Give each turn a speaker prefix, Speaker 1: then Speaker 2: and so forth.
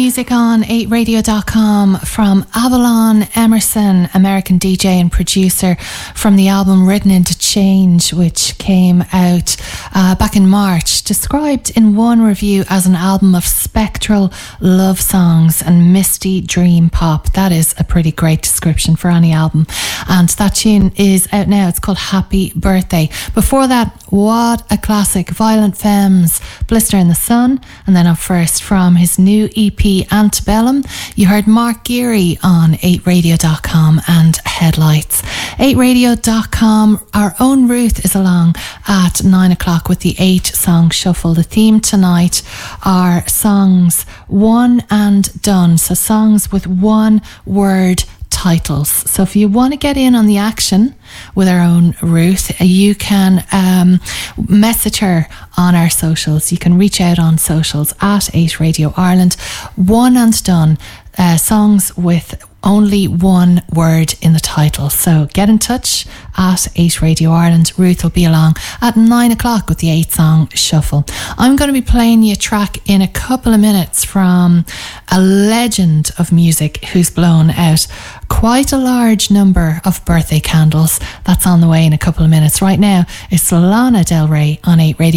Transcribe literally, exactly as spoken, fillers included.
Speaker 1: music on eight radio dot com from Avalon Emerson, American D J and producer, from the album Written into Change, which came out uh, back in March, described in one review as an album of spectral love songs and misty dream pop. That is a pretty great description for any album. And that tune is out now. It's called Happy Birthday. Before that, what a classic, Violent Femmes, Blister in the Sun. And then up first, from his new E P Antebellum, you heard Mark Geary on eight radio dot com and Headlights. eight radio dot com, our own Ruth is along at nine o'clock with the eight song shuffle. The theme tonight are songs one and done, so songs with one word titles. So if you want to get in on the action with our own Ruth, you can um, message her on our socials. You can reach out on socials at eight Radio Ireland. One and done, uh, songs with only one word in the title. So get in touch at eight Radio Ireland. Ruth will be along at nine o'clock with the eight song shuffle. I'm going to be playing you a track in a couple of minutes from a legend of music who's blown out quite a large number of birthday candles. That's on the way in a couple of minutes. Right now, it's Lana Del Rey on eight Radio.